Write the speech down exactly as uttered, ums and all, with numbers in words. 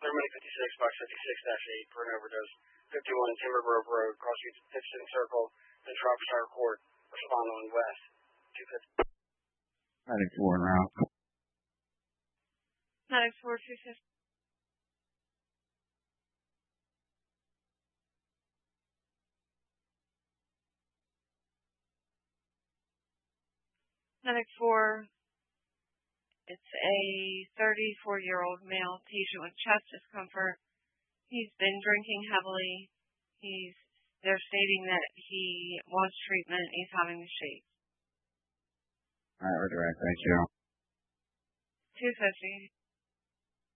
Ceremony fifty-six, box fifty-six dash eight for an overdose. fifty-one Timber Grove Road, crossing Pittston Circle, and Shropshire Court, respond on West. two fifty. ninety-four route. ninety-four, two fifty. ninety-four, it's a thirty-four-year-old male patient with chest discomfort. He's been drinking heavily. He's, they're stating that he wants treatment. He's having the shakes. All right, we're direct. Thank you. two fifty.